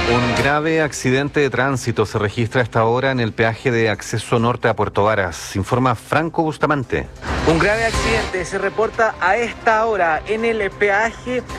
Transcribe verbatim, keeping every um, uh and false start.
Un grave accidente de tránsito se registra a esta hora en el peaje de acceso norte a Puerto Varas. Informa Franco Bustamante. Un grave accidente se reporta a esta hora en el peaje